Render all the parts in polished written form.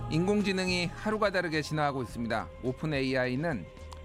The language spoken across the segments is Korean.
인공지능이 하루가 다르게 진화하고 있습니다. 오픈 AI는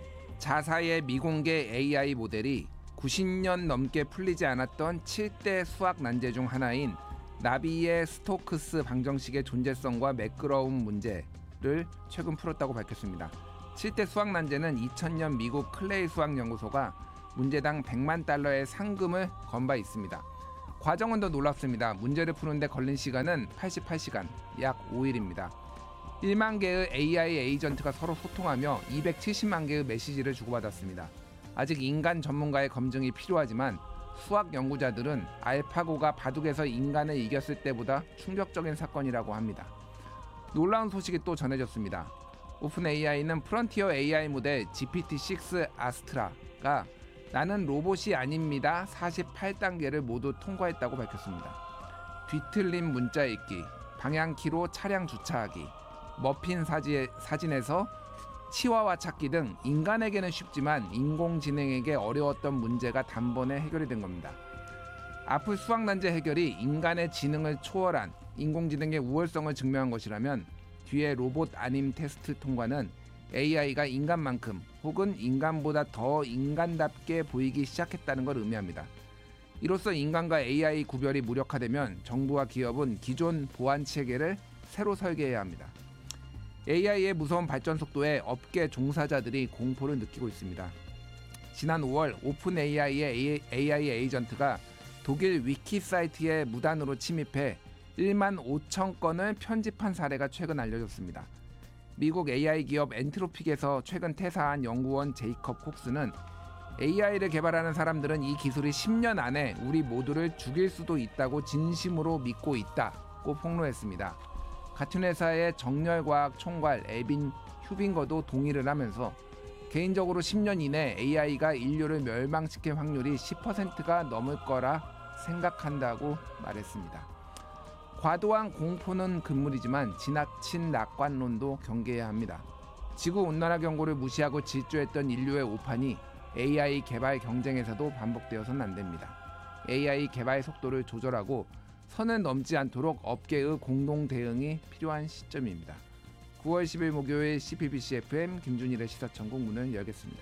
자사의 미공개 AI 모델이 90년 넘게 풀리지 않았던 7대 수학 난제 중 하나인 나비의 스토크스 방정식의 존재성과 매끄러운 문제를 최근 풀었다고 밝혔습니다. 7대 수학 난제는 2000년 미국 클레이 수학연구소가 문제당 100만 달러의 상금을 건 바 있습니다. 과정은 더 놀랍습니다. 문제를 푸는데 걸린 시간은 88시간, 약 5일입니다. 1만 개의 AI 에이전트가 서로 소통하며 270만 개의 메시지를 주고받았습니다. 아직 인간 전문가의 검증이 필요하지만 수학 연구자들은 알파고가 바둑에서 인간을 이겼을 때보다 충격적인 사건이라고 합니다. 놀라운 소식이 또 전해졌습니다. 오픈 AI는 프론티어 AI 모델 GPT-6 아스트라가 나는 로봇이 아닙니다 48단계를 모두 통과했다고 밝혔습니다. 뒤틀린 문자 읽기, 방향키로 차량 주차하기, 머핀 사진에서 치와와 찾기 등 인간에게는 쉽지만 인공지능에게 어려웠던 문제가 단번에 해결이 된 겁니다. 앞으로 수학난제 해결이 인간의 지능을 초월한 인공지능의 우월성을 증명한 것이라면 뒤에 로봇 아님 테스트 통과는 AI가 인간만큼 혹은 인간보다 더 인간답게 보이기 시작했다는 걸 의미합니다. 이로써 인간과 AI 구별이 무력화되면 정부와 기업은 기존 보안 체계를 새로 설계해야 합니다. AI의 무서운 발전 속도에 업계 종사자들이 공포를 느끼고 있습니다. 지난 5월 오픈 AI의 AI 에이전트가 독일 위키 사이트에 무단으로 침입해 1만 5천 건을 편집한 사례가 최근 알려졌습니다. 미국 AI 기업 엔트로픽에서 최근 퇴사한 연구원 제이컵 콕스는 AI를 개발하는 사람들은 이 기술이 10년 안에 우리 모두를 죽일 수도 있다고 진심으로 믿고 있다고 폭로했습니다. 같은 회사의 정렬과학 총괄 에빈 휴빙거도 동의를 하면서 개인적으로 10년 이내 AI가 인류를 멸망시킬 확률이 10%가 넘을 거라 생각한다고 말했습니다. 과도한 공포는 금물이지만 지나친 낙관론도 경계해야 합니다. 지구온난화 경고를 무시하고 질주했던 인류의 오판이 AI 개발 경쟁에서도 반복되어서는 안 됩니다. AI 개발 속도를 조절하고 선을 넘지 않도록 업계의 공동 대응이 필요한 시점입니다. 9월 10일 목요일 CBBC FM 김준일의 시사천국 문을 열겠습니다.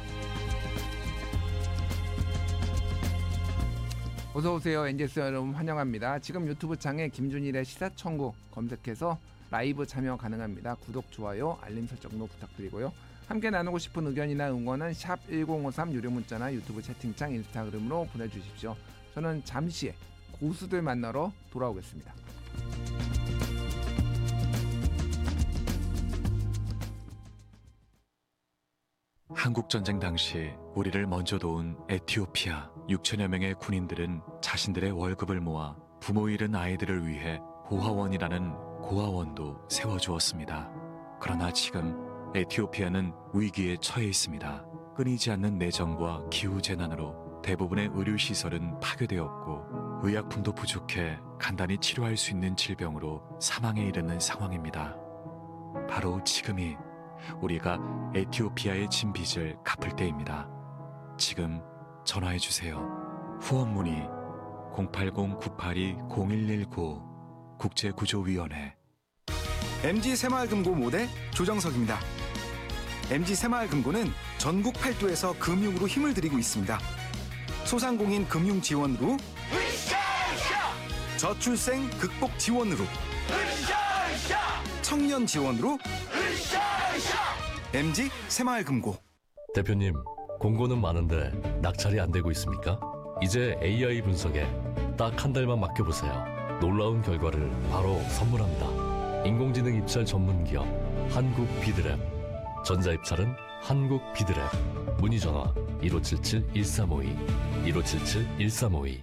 어서오세요. NGS 여러분 환영합니다. 지금 유튜브 창에 김준일의 시사천국 검색해서 라이브 참여 가능합니다. 구독, 좋아요, 알림 설정도 부탁드리고요. 함께 나누고 싶은 의견이나 응원은 샵1053 유료 문자나 유튜브 채팅창 인스타그램으로 보내주십시오. 저는 잠시 고수들 만나러 돌아오겠습니다. 한국전쟁 당시 우리를 먼저 도운 에티오피아 6천여 명의 군인들은 자신들의 월급을 모아 부모 잃은 아이들을 위해 고아원이라는 고아원도 세워주었습니다. 그러나 지금 에티오피아는 위기에 처해 있습니다. 끊이지 않는 내전과 기후재난으로 대부분의 의료시설은 파괴되었고 의약품도 부족해 간단히 치료할 수 있는 질병으로 사망에 이르는 상황입니다. 바로 지금이 우리가 에티오피아에 진 빚을 갚을 때입니다. 지금 전화해주세요. 후원 문의 080-982-0119 국제구조위원회. MG 새마을금고 모대 조정석입니다. MG 새마을금고는 전국 8도에서 금융으로 힘을 들이고 있습니다. 소상공인 금융 지원으로, 저출생 극복 지원으로, 청년 지원으로, MG 새마을금고. 대표님, 공고는 많은데 낙찰이 안 되고 있습니까? 이제 AI 분석에 딱 한 달만 맡겨보세요. 놀라운 결과를 바로 선물합니다. 인공지능 입찰 전문기업 한국비드랩. 전자입찰은 한국비드랩. 문의전화 1577-1352 1577-1352.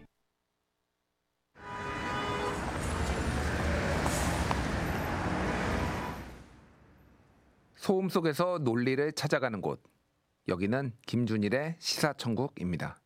소음 속에서 논리를 찾아가는 곳. 여기는 김준일의 시사천국입니다.